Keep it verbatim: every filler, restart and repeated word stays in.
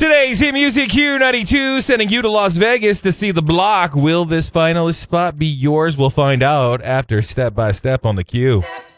Today's Hit Music Q ninety-two sending you to Las Vegas to see The Block. Will this finalist spot be yours? We'll find out after Step by Step on the Q.